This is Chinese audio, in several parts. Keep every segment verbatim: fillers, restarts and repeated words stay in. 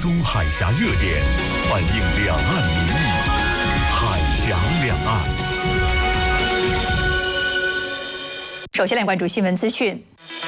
踪海峡热点，反映两岸民意。海峡两岸。 首先来关注新闻资讯。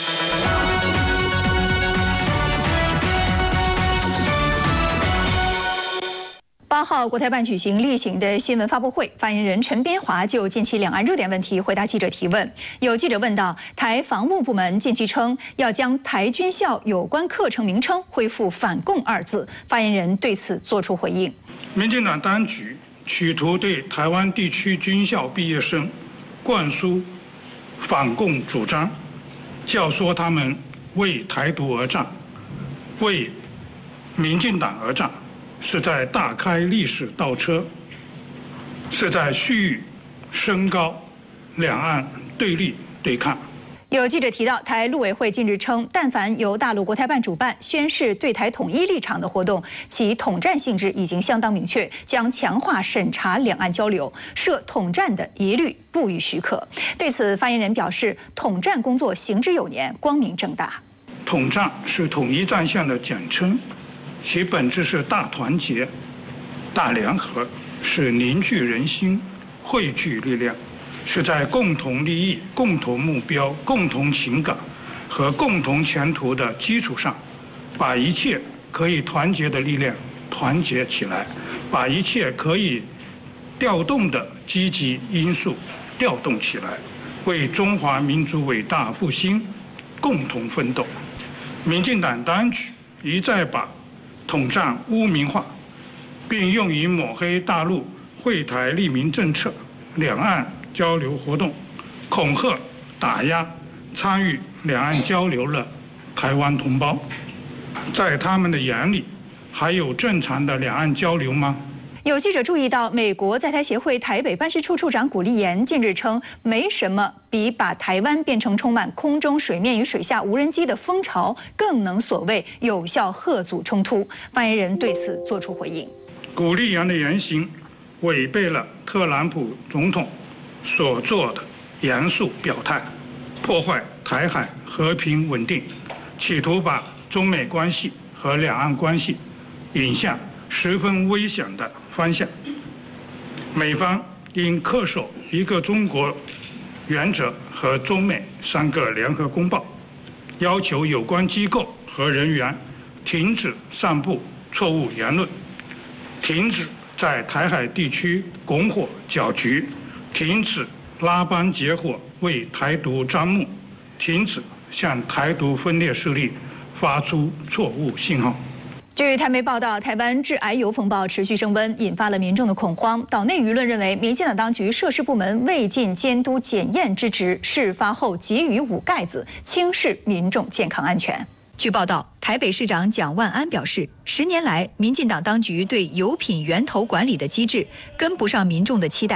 八号，国台办举行例行的新闻发布会，发言人陈边华就近期两岸热点问题回答记者提问。有记者问到，台防务部门近期称要将台军校有关课程名称恢复"反共"二字，发言人对此作出回应。 民进党当局企图对台湾地区军校毕业生灌输反共主张，教唆他们为台独而战，为民进党而战。 是在大开历史倒车，是在蓄意升高两岸对立对抗。 有记者提到，台陆委会近日称，但凡由大陆国台办主办、宣示对台统一立场的活动，其统战性质已经相当明确，将强化审查两岸交流，涉统战的一律不予许可。对此，发言人表示，统战工作行之有年，光明正大。 统战是统一战线的简称。 其本质是大团结、大联合，是凝聚人心、汇聚力量，是在共同利益、共同目标、共同情感和共同前途的基础上，把一切可以团结的力量团结起来，把一切可以调动的积极因素调动起来，为中华民族伟大复兴共同奋斗。民进党当局一再把 统战污名化，并用于抹黑大陆惠台利民政策、两岸交流活动，恐吓、打压参与两岸交流的台湾同胞。在他们的眼里，还有正常的两岸交流吗？ 有记者注意到，美国在台协会台北办事处处长古立言近日称，没什么比把台湾变成充满空中、水面与水下无人机的风潮更能所谓有效吓阻冲突。发言人对此作出回应。 古立言的言行违背了特朗普总统所做的严肃表态，破坏台海和平稳定，企图把中美关系和两岸关系引向 十分危险的方向，美方应恪守一个中国原则和中美三个联合公报，要求有关机构和人员停止散布错误言论，停止在台海地区拱火搅局，停止拉帮结伙为台独张目，停止向台独分裂势力发出错误信号。 据台媒报道，台湾致癌油风暴持续升温，引发了民众的恐慌。岛内舆论认为，民进党当局涉事部门未尽监督检验之职，事发后给予捂盖子，轻视民众健康安全。据报道，台北市长蒋万安表示，十年来，民进党当局对油品源头管理的机制跟不上民众的期待。